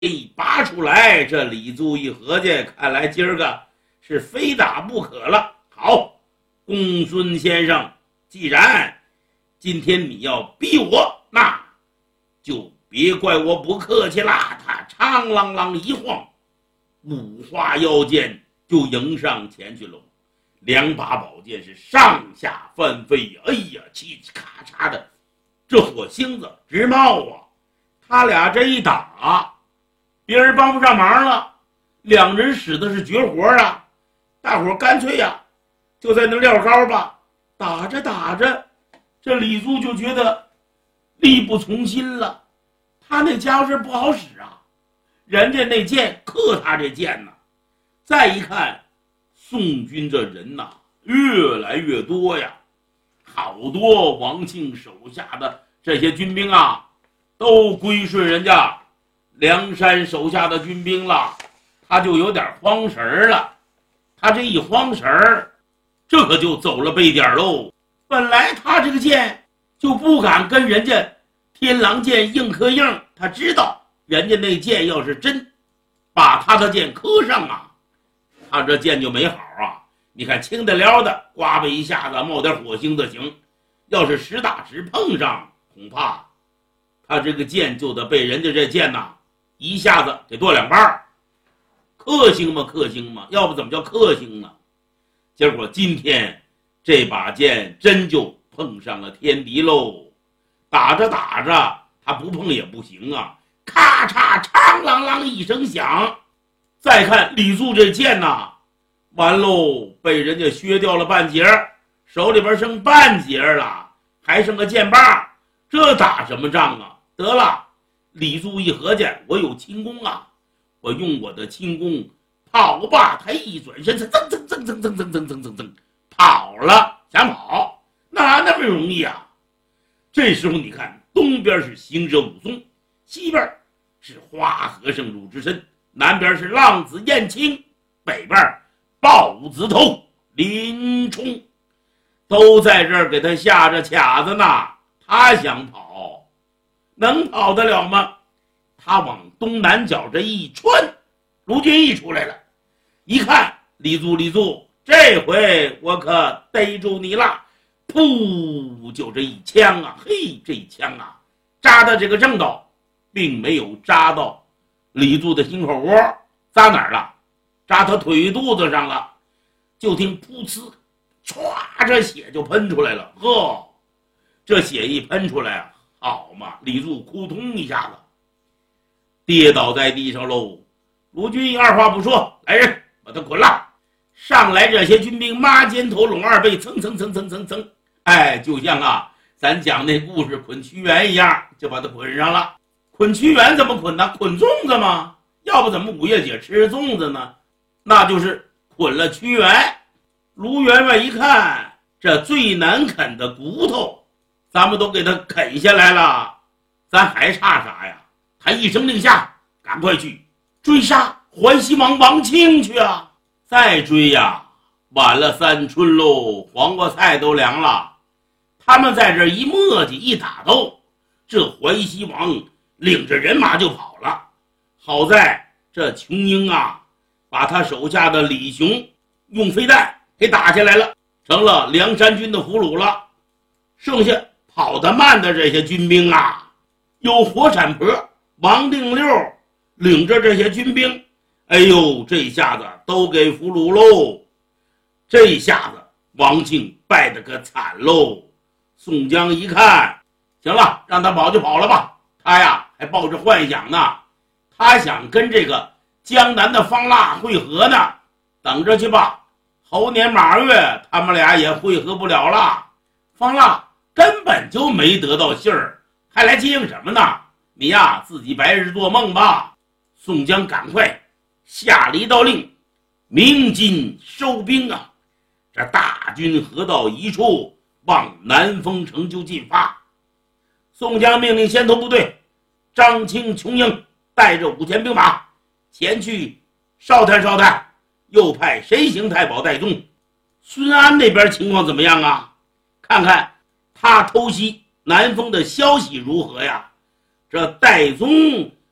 一拔出来，这李祖一合计，看来今儿个是非打不可了。好，公孙先生，既然今天你要逼我，那就别怪我不客气啦。他长啷啷一晃，五花腰间就迎上前去喽。两把宝剑是上下翻飞，哎呀，嘁嘁咔嚓的，这火星子直冒啊！他俩这一打，别人帮不上忙了，两人使的是绝活啊！大伙干脆呀，就在那撂高吧。打着打着，这李祖就觉得力不从心了。他那家伙是不好使啊，人家那剑克他这剑呢。再一看，宋军这人呐，越来越多呀，好多王庆手下的这些军兵啊，都归顺人家梁山手下的军兵了，他就有点慌神了。他这一慌神儿，这可就走了背点喽。本来他这个剑就不敢跟人家天狼剑硬磕硬，他知道人家那剑要是真把他的剑磕上啊，他这剑就没好啊。你看轻得了的，刮吧一下子冒点火星子行，要是实打实碰上，恐怕他这个剑就得被人家这剑呐一下子给剁两半。克星吗？克星吗？要不怎么叫克星呢？结果今天这把剑真就碰上了天敌喽。打着打着，他不碰也不行啊！咔嚓，长啷啷一声响。再看李祖这剑呐，完喽，被人家削掉了半截，手里边剩半截了，还剩个剑把，这打什么仗啊？得了，李祖一合计，我有轻功啊，我用我的轻功跑吧。他一转身，噌噌噌噌噌噌噌噌噌噌跑了。想跑哪那么容易啊？这时候你看，东边是行者武松，西边是花和尚鲁智深，南边是浪子燕青，北边豹子头林冲，都在这儿给他下着卡子呢。他想跑，能跑得了吗？他往东南角这一穿，卢俊义出来了，一看李祖，这回我可逮住你了！噗，就这一枪啊，嘿，这一枪啊，扎的这个正道，并没有扎到李祖的心口窝，扎哪儿了？扎他腿肚子上了。就听噗呲，唰，这血就喷出来了。呵，这血一喷出来啊，好嘛，李祖扑通一下子跌倒在地上喽。卢俊义二话不说，来人，把他捆了。上来这些军兵抹肩头拢二背，蹭蹭蹭蹭蹭蹭，哎，就像咱讲那故事捆屈原一样，就把他捆上了。捆屈原怎么捆呢？捆粽子吗？要不怎么五月节吃粽子呢？那就是捆了屈原。卢员外一看，这最难啃的骨头咱们都给他啃下来了，咱还差啥呀？他一声令下，赶快去追杀淮西王王庆去啊！再追呀，晚了三春喽，黄瓜菜都凉了。他们在这一磨叽一打斗，这淮西王领着人马就跑了。好在这琼英啊，把他手下的李雄用飞弹给打下来了，成了梁山军的俘虏了。剩下跑得慢的这些军兵啊，有火产婆王定六领着这些军兵，哎呦，这下子都给俘虏喽。这下子王庆败得可惨喽。宋江一看，行了，让他跑就跑了吧。他呀还抱着幻想呢，他想跟这个江南的方腊会合呢。等着去吧，猴年马月他们俩也会合不了了。方腊根本就没得到信儿，还来接应什么呢？你呀自己白日做梦吧。宋江赶快下了一道令，鸣金收兵啊！这大军合到一处，往南丰城就进发。宋江命令先头部队张清、琼英带着5000兵马前去哨探，又派神行太保戴宗。孙安那边情况怎么样啊？看看他偷袭南丰的消息如何呀？这戴宗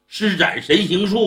施展神行术